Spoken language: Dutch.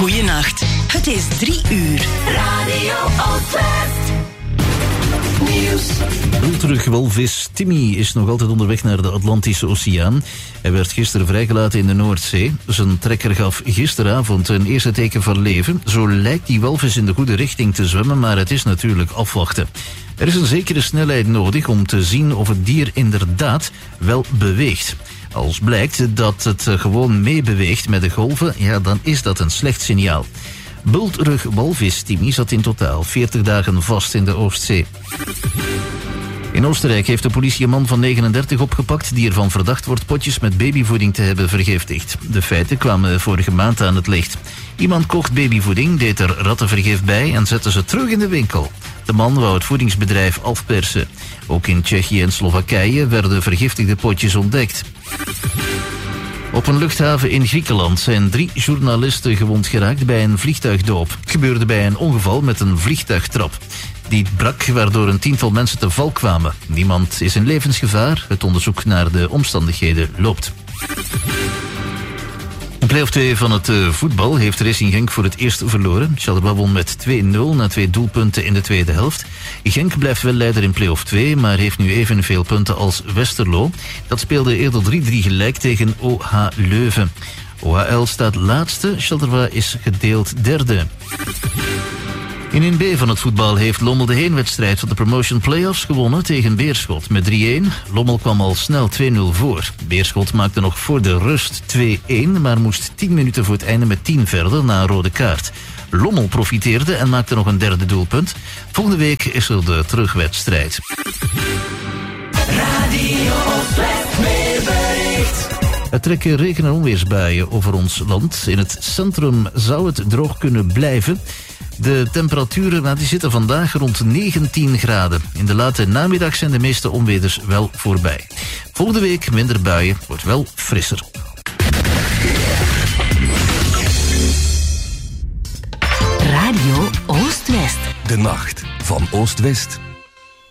Goeienacht. Het is 3 uur. Radio Oostwest. Nieuws. Bultrugwalvis Timmy is nog altijd onderweg naar de Atlantische Oceaan. Hij werd gisteren vrijgelaten in de Noordzee. Zijn trekker gaf gisteravond een eerste teken van leven. Zo lijkt die walvis in de goede richting te zwemmen, maar het is natuurlijk afwachten. Er is een zekere snelheid nodig om te zien of het dier inderdaad wel beweegt. Als blijkt dat het gewoon meebeweegt met de golven, ja, dan is dat een slecht signaal. Bultrugwalvis Timmy zat in totaal 40 dagen vast in de Oostzee. In Oostenrijk heeft de politie een man van 39 opgepakt die ervan verdacht wordt potjes met babyvoeding te hebben vergiftigd. De feiten kwamen vorige maand aan het licht. Iemand kocht babyvoeding, deed er rattenvergif bij en zette ze terug in de winkel. De man wou het voedingsbedrijf afpersen. Ook in Tsjechië en Slowakije werden vergiftigde potjes ontdekt. Op een luchthaven in Griekenland zijn 3 journalisten gewond geraakt bij een vliegtuigdoop. Het gebeurde bij een ongeval met een vliegtuigtrap. Die brak, waardoor een 10-tal mensen te val kwamen. Niemand is in levensgevaar. Het onderzoek naar de omstandigheden loopt. In play-off 2 van het voetbal heeft Racing Genk voor het eerst verloren. Charleroi won met 2-0 na 2 doelpunten in de tweede helft. Genk blijft wel leider in play-off 2, maar heeft nu evenveel punten als Westerlo. Dat speelde eerder 3-3 gelijk tegen OH Leuven. OHL staat laatste, Charleroi is gedeeld derde. In 1B van het voetbal heeft Lommel de heenwedstrijd van de promotion play-offs gewonnen tegen Beerschot met 3-1. Lommel kwam al snel 2-0 voor. Beerschot maakte nog voor de rust 2-1, maar moest 10 minuten voor het einde met 10 verder na een rode kaart. Lommel profiteerde en maakte nog een derde doelpunt. Volgende week is er de terugwedstrijd. Radio Oostwest weerbericht. Er trekken regen- en onweersbuien over ons land. In het centrum zou het droog kunnen blijven. De temperaturen die zitten vandaag rond 19 graden. In de late namiddag zijn de meeste onweders wel voorbij. Volgende week minder buien, wordt wel frisser. Radio Oostwest. De nacht van Oost-West.